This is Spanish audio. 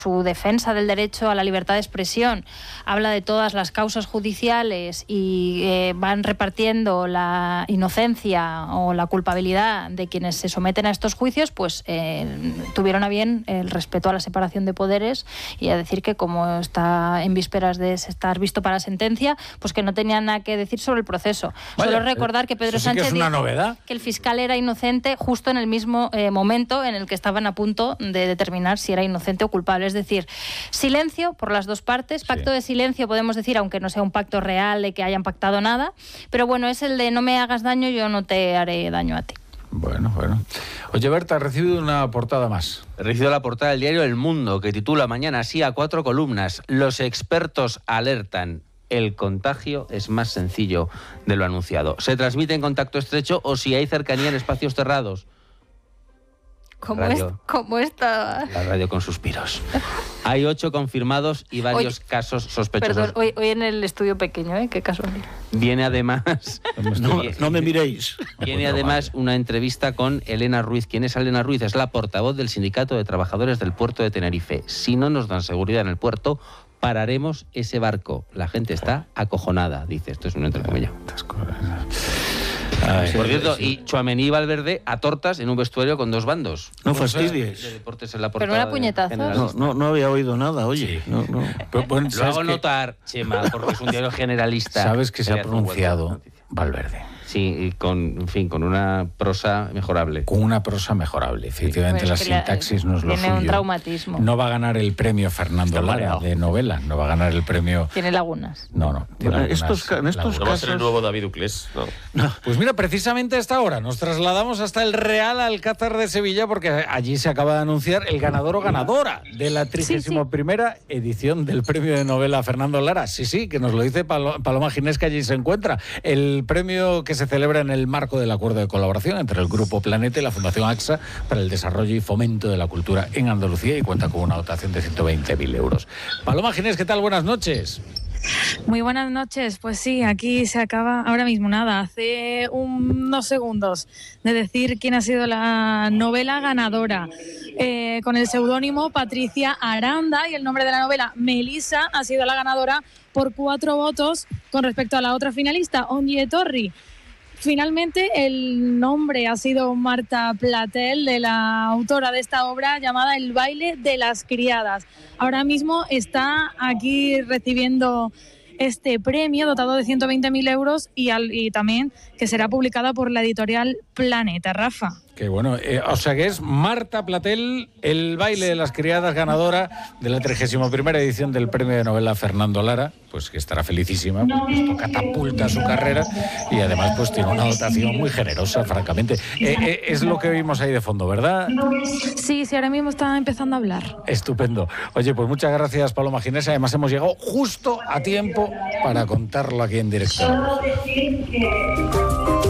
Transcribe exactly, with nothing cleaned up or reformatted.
su defensa del derecho a la libertad de expresión, habla de todas las causas judiciales y eh, van repartiendo la inocencia o la culpabilidad de quienes se someten a estos juicios, pues eh, tuvieron a bien el respeto a la separación de poderes y a decir que como está en vísperas de estar visto para sentencia, pues que no tenían nada que decir sobre el proceso. Vaya, Solo recordar que Pedro eso sí que Sánchez es una dijo novedad. que el fiscal era inocente justo en el mismo eh, momento en el que estaban a punto de determinar si era inocente o culpable. Es decir, silencio por las dos partes, pacto sí. de silencio podemos decir, aunque no sea un pacto real de que hayan pactado nada, pero bueno, es el de no me hagas daño, yo no te haré daño a ti. Bueno, bueno. Oye, Berta, has recibido una portada más. He recibido la portada del diario El Mundo, que titula mañana así a cuatro columnas: los expertos alertan, el contagio es más sencillo de lo anunciado. ¿Se transmite en contacto estrecho o si hay cercanía en espacios cerrados? ¿Cómo, es, ¿Cómo está? La radio con suspiros. Hay ocho confirmados y varios hoy, casos sospechosos. Perdón, hoy, hoy en el estudio pequeño, ¿eh? Qué casualidad. Viene además... No, no me miréis. Viene además una entrevista con Elena Ruiz. ¿Quién es Elena Ruiz? Es la portavoz del Sindicato de Trabajadores del Puerto de Tenerife. Si no nos dan seguridad en el puerto, pararemos ese barco. La gente está acojonada, dice. Esto es un entrecomillado. Ay, por cierto, sí, sí. y Tchouaméni y Valverde a tortas en un vestuario con dos bandos. No fastidies. De deportes en la Pero una puñetazo. No, no, no había oído nada, oye. Sí. No, no. Pero, bueno, lo hago que... notar, Chema, porque es un diario generalista. Sabes que se ha pronunciado Valverde. Sí, y con, en fin, con una prosa mejorable. Con una prosa mejorable. Efectivamente, pues la sintaxis no es lo suyo. Tiene un traumatismo. No va a ganar el premio Fernando Lara de novela. No va a ganar el premio... Tiene lagunas. No, no. Tiene bueno, estos, en estos casos... No va a ser el nuevo David Uclés. No. No. Pues mira, precisamente a esta hora nos trasladamos hasta el Real Alcázar de Sevilla porque allí se acaba de anunciar el ganador o ganadora de la trigésima primera sí, sí. edición del premio de novela Fernando Lara. Sí, sí, que nos lo dice Paloma Ginés, que allí se encuentra. El premio que se celebra en el marco del acuerdo de colaboración entre el Grupo Planeta y la Fundación AXA para el desarrollo y fomento de la cultura en Andalucía y cuenta con una dotación de ciento veinte mil euros. Paloma Ginés, ¿qué tal? Buenas noches. Muy buenas noches. Pues sí, aquí se acaba ahora mismo, nada, hace unos segundos de decir quién ha sido la novela ganadora. Eh, con el seudónimo Patricia Aranda y el nombre de la novela Melisa ha sido la ganadora por cuatro votos con respecto a la otra finalista, Onye Torri. Finalmente, el nombre ha sido Marta Platel, de la autora de esta obra llamada El baile de las criadas. Ahora mismo está aquí recibiendo este premio dotado de ciento veinte mil euros y, al, y también que será publicada por la editorial Planeta. Rafa. Qué bueno. Eh, o sea que es Marta Platel, El baile de las criadas, ganadora de la trigésima primera edición del premio de novela Fernando Lara, pues que estará felicísima, porque esto catapulta su carrera y además pues tiene una dotación muy generosa, francamente. Eh, eh, es lo que vimos ahí de fondo, ¿verdad? Sí, sí, ahora mismo está empezando a hablar. Estupendo. Oye, pues muchas gracias, Paloma Ginés. Además hemos llegado justo a tiempo para contarlo aquí en directo.